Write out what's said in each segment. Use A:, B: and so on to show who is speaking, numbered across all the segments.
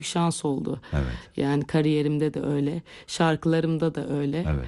A: şans oldu.
B: Evet.
A: Yani kariyerimde de öyle, şarkılarımda da öyle.
B: Evet.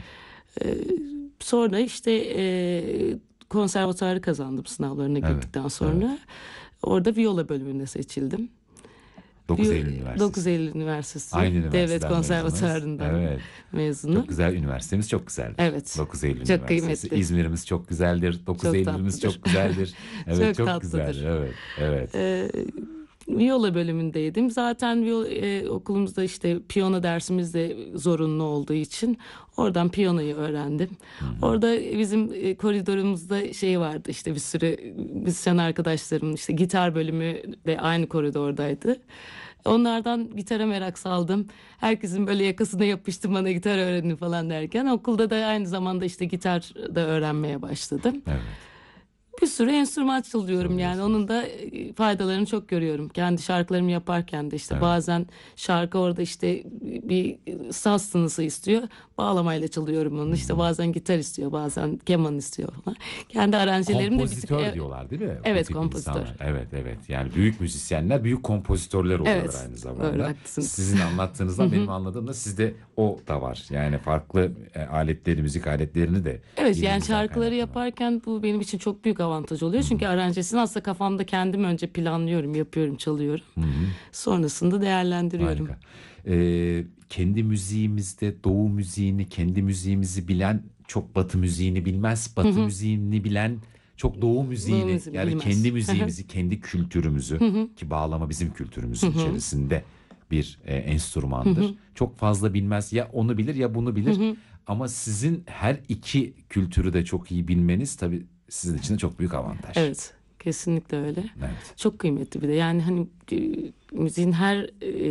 A: Sonra işte konservatuarı kazandım sınavlarına girdikten sonra.
B: Evet.
A: Orada viola bölümünde seçildim.
B: 9 Eylül Üniversitesi.
A: 9 Eylül Üniversitesi.
B: Aynı üniversiteden
A: Devlet Konservatuarı'ndan
B: Evet.
A: mezunum.
B: Çok güzel, üniversitemiz çok güzeldir.
A: Evet.
B: 9 Eylül
A: Çok
B: Üniversitesi.
A: kıymetli.
B: İzmir'imiz çok güzeldir. 9
A: Çok
B: Eylül'ümüz
A: tatlıdır.
B: çok güzeldir. Evet, çok
A: tatlıdır.
B: güzel. Evet.
A: Viola bölümündeydim. Zaten okulumuzda işte piyano dersimiz de zorunlu olduğu için oradan piyanoyu öğrendim. Orada bizim koridorumuzda şey vardı, işte bir sürü müzisyen arkadaşlarım, işte gitar bölümü de aynı koridordaydı. Onlardan gitara merak saldım. Herkesin böyle yakasına yapıştım, bana gitar öğrenin falan derken okulda da aynı zamanda işte gitar da öğrenmeye başladım.
B: Evet.
A: Bir sürü enstrüman çalıyorum yani. Onun da faydalarını çok görüyorum. Kendi şarkılarımı yaparken de işte bazen şarkı orada işte bir saz tınısı istiyor. Bağlamayla çalıyorum onu. İşte bazen gitar istiyor, bazen keman istiyor falan. Kendi aranjelerim de
B: kompozitör diyorlar değil mi?
A: Evet,
B: Bu tip
A: kompozitör.
B: insanlar. Evet. Yani büyük müzisyenler, büyük kompozitörler oluyorlar
A: Evet,
B: aynı zamanda.
A: öyle, haklısınız.
B: Sizin anlattığınızdan benim anladığımda sizde o da var. Yani farklı müzik aletlerini de.
A: Evet, yani
B: elinizden
A: şarkıları
B: kaynaklanan.
A: yaparken bu benim için çok büyük avantaj oluyor. Çünkü aranjesini aslında kafamda kendim önce planlıyorum, yapıyorum, çalıyorum. Sonrasında değerlendiriyorum.
B: Harika. Kendi müziğimizde Doğu müziğini, kendi müziğimizi bilen çok Batı müziğini bilmez. Batı müziğini bilen çok Doğu müziğini,
A: müziğini
B: yani
A: bilmez.
B: kendi müziğimizi, kendi kültürümüzü ki bağlama bizim kültürümüzün içerisinde bir enstrümandır. Çok fazla bilmez, ya onu bilir ya bunu bilir. Ama sizin her iki kültürü de çok iyi bilmeniz tabii sizin için de çok büyük avantaj.
A: Evet, kesinlikle öyle.
B: Evet.
A: Çok kıymetli bir de. Yani hani müziğin her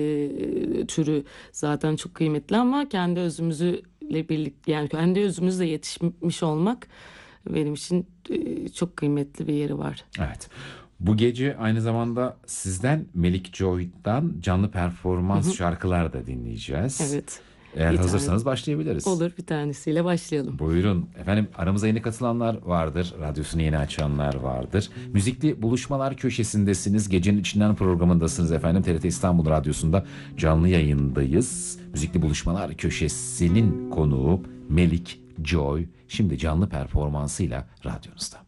A: türü zaten çok kıymetli ama kendi özümüzle birlikte, yani kendi özümüzle yetişmiş olmak benim için çok kıymetli bir yeri var.
B: Evet. Bu gece aynı zamanda sizden Melik Joy'dan canlı performans şarkılar da dinleyeceğiz.
A: Evet.
B: Eğer
A: Bir
B: hazırsanız
A: tane.
B: başlayabiliriz.
A: Olur, bir tanesiyle başlayalım.
B: Buyurun. Efendim, aramıza yeni katılanlar vardır. Radyosunu yeni açanlar vardır. Müzikli Buluşmalar Köşesindesiniz. Gecenin içinden programındasınız efendim. TRT İstanbul Radyosu'nda canlı yayındayız. Müzikli Buluşmalar Köşesi'nin konuğu Melik Joy. Şimdi canlı performansıyla radyonuzda.